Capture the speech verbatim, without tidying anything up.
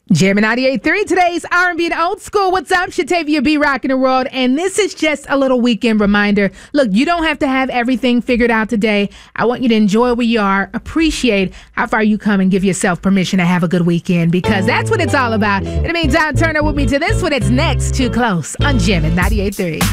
Jammin' ninety-eight point three, today's R and B and old school. What's up? Shatavia B rocking the world. And this is just a little weekend reminder. Look, you don't have to have everything figured out today. I want you to enjoy where you are, appreciate how far you come, and give yourself permission to have a good weekend, because that's what it's all about. In the meantime, turn up with me to this one. It's Next Too Close on Jammin' ninety-eight point three.